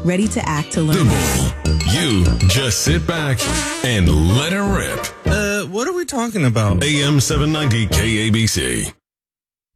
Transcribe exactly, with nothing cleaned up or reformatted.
ready to act to learn. The Bull. You just sit back and let it rip. Uh, what are we talking about? A M seven ninety K A B C.